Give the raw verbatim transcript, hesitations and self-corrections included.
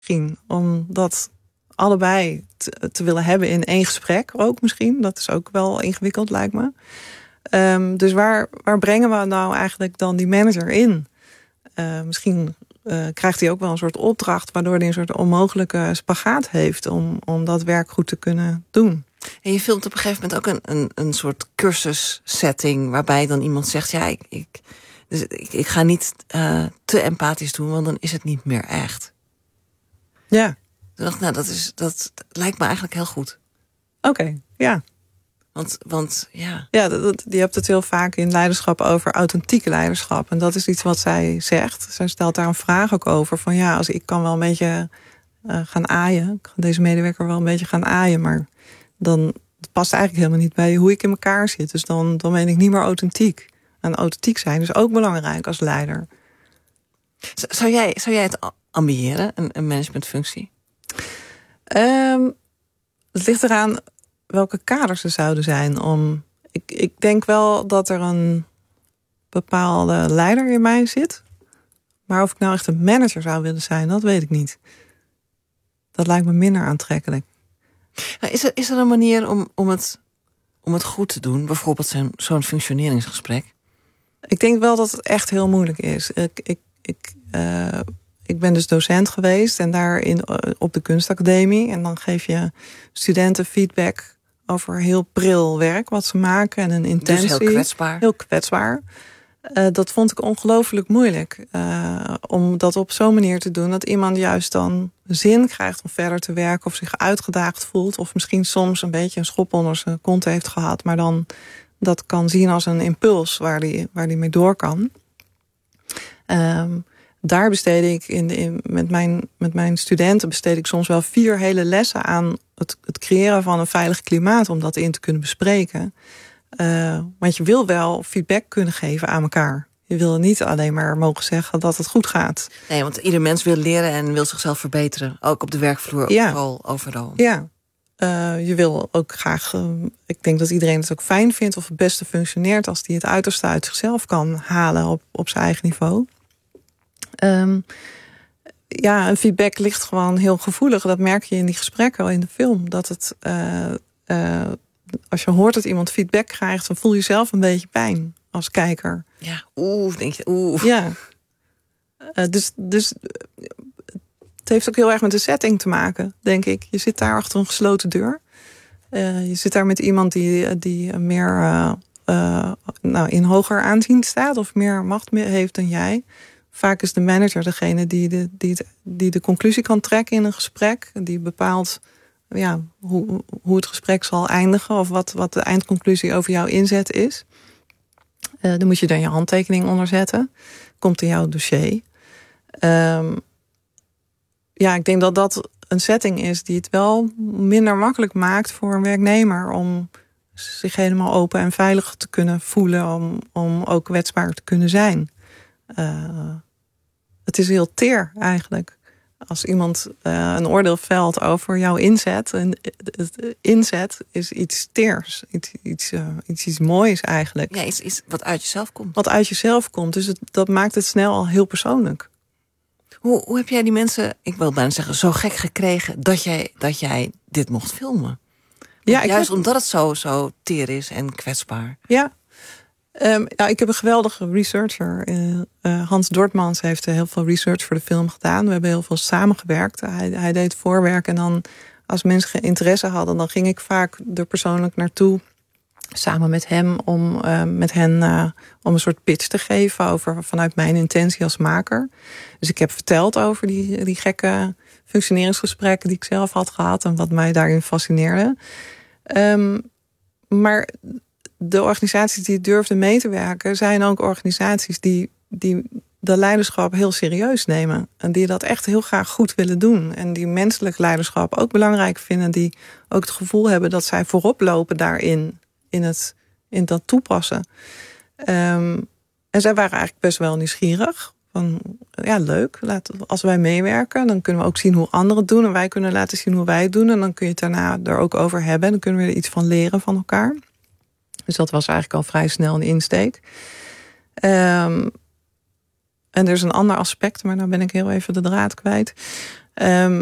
Misschien om dat allebei te, te willen hebben in één gesprek ook misschien. Dat is ook wel ingewikkeld, lijkt me. Um, dus waar, waar brengen we nou eigenlijk dan die manager in? Uh, misschien uh, krijgt hij ook wel een soort opdracht, waardoor hij een soort onmogelijke spagaat heeft om, om dat werk goed te kunnen doen. En je filmt op een gegeven moment ook een, een, een soort cursussetting, waarbij dan iemand zegt, ja, ik, ik, dus ik, ik ga niet uh, te empathisch doen, want dan is het niet meer echt. Ja. Toen dacht ik, nou, dat, is, dat, dat lijkt me eigenlijk heel goed. Oké, okay, ja. Want, want ja... Ja, dat, dat, je hebt het heel vaak in leiderschap over authentiek leiderschap. En dat is iets wat zij zegt. Zij stelt daar een vraag ook over. Van ja, als ik kan wel een beetje uh, gaan aaien. Ik kan deze medewerker wel een beetje gaan aaien. Maar dan het past eigenlijk helemaal niet bij hoe ik in elkaar zit. Dus dan, dan ben ik niet meer authentiek. En authentiek zijn is ook belangrijk als leider. Zou jij, zou jij het ambiëren, een, een managementfunctie? Um, het ligt eraan welke kaders er zouden zijn om... Ik, ik denk wel dat er een bepaalde leider in mij zit. Maar of ik nou echt een manager zou willen zijn, dat weet ik niet. Dat lijkt me minder aantrekkelijk. Is er, is er een manier om, om, het, om het goed te doen? Bijvoorbeeld zo'n, zo'n functioneringsgesprek? Ik denk wel dat het echt heel moeilijk is. Ik, ik, ik, uh, ik ben dus docent geweest en daar in, op de kunstacademie. En dan geef je studenten feedback over heel pril werk wat ze maken en een intentie. Dus heel kwetsbaar. Heel kwetsbaar. Uh, dat vond ik ongelooflijk moeilijk. Uh, om dat op zo'n manier te doen dat iemand juist dan zin krijgt om verder te werken of zich uitgedaagd voelt. Of misschien soms een beetje een schop onder zijn kont heeft gehad. Maar dan dat kan zien als een impuls waar die, waar die mee door kan. Um, daar besteed ik in, in, met, mijn, met mijn studenten besteed ik soms wel vier hele lessen aan het, het creëren van een veilig klimaat om dat in te kunnen bespreken. Uh, want je wil wel feedback kunnen geven aan elkaar. Je wil niet alleen maar mogen zeggen dat het goed gaat. Nee, want ieder mens wil leren en wil zichzelf verbeteren. Ook op de werkvloer, ja. overal, overal. Ja, uh, je wil ook graag... Uh, ik denk dat iedereen het ook fijn vindt of het beste functioneert als die het uiterste uit zichzelf kan halen op, op zijn eigen niveau. Um, ja, een feedback ligt gewoon heel gevoelig. Dat merk je in die gesprekken in de film. Dat het... Uh, uh, als je hoort dat iemand feedback krijgt, dan voel je zelf een beetje pijn als kijker. Ja, oeh, denk je, oeh. Ja. Uh, dus, dus het heeft ook heel erg met de setting te maken, denk ik. Je zit daar achter een gesloten deur. Uh, je zit daar met iemand die, die meer uh, uh, nou, in hoger aanzien staat of meer macht heeft dan jij. Vaak is de manager degene die de, die, die de conclusie kan trekken in een gesprek. Die bepaalt ja, hoe, hoe het gesprek zal eindigen of wat, wat de eindconclusie over jouw inzet is. Uh, dan moet je dan je handtekening onder zetten. Komt in jouw dossier. Um, ja, ik denk dat dat een setting is die het wel minder makkelijk maakt voor een werknemer om zich helemaal open en veilig te kunnen voelen, om, om ook kwetsbaar te kunnen zijn. Uh, het is heel teer eigenlijk. Als iemand uh, een oordeel velt over jouw inzet. En het inzet is iets teers. Iets, iets, uh, iets, iets moois eigenlijk. Ja, iets, iets wat uit jezelf komt. Wat uit jezelf komt. Dus het, dat maakt het snel al heel persoonlijk. Hoe, hoe heb jij die mensen, ik wil bijna zeggen, zo gek gekregen dat jij, dat jij dit mocht filmen? Ja, juist heb... omdat het zo, zo teer is en kwetsbaar. Ja. Um, ja, ik heb een geweldige researcher. Uh, uh, Hans Dortmans heeft uh, heel veel research voor de film gedaan. We hebben heel veel samengewerkt. Hij, hij deed voorwerk en dan als mensen interesse hadden, dan ging ik vaak er persoonlijk naartoe samen met hem om uh, met hen uh, om een soort pitch te geven over vanuit mijn intentie als maker. Dus ik heb verteld over die, die gekke functioneringsgesprekken die ik zelf had gehad en wat mij daarin fascineerde. Um, maar de organisaties die durfden mee te werken zijn ook organisaties die, die dat leiderschap heel serieus nemen. En die dat echt heel graag goed willen doen. En die menselijk leiderschap ook belangrijk vinden. Die ook het gevoel hebben dat zij voorop lopen daarin. In, het, in dat toepassen. Um, en zij waren eigenlijk best wel nieuwsgierig. Van, ja, leuk. Laat, als wij meewerken, dan kunnen we ook zien hoe anderen het doen. En wij kunnen laten zien hoe wij het doen. En dan kun je het daarna er ook over hebben. En dan kunnen we er iets van leren van elkaar. Dus dat was eigenlijk al vrij snel een insteek. Um, en er is een ander aspect, maar nou ben ik heel even de draad kwijt. Um,